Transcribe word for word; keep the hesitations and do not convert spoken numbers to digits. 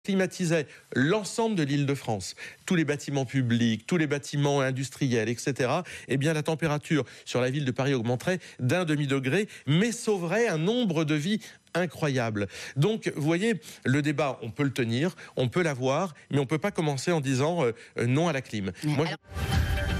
climatisait l'ensemble de l'Île-de-France, tous les bâtiments publics, tous les bâtiments industriels, et cetera, eh bien la température sur la ville de Paris augmenterait d'un demi-degré, mais sauverait un nombre de vies incroyable. Donc, vous voyez, le débat, on peut le tenir, on peut l'avoir, mais on ne peut pas commencer en disant euh, non à la clim. Moi, je...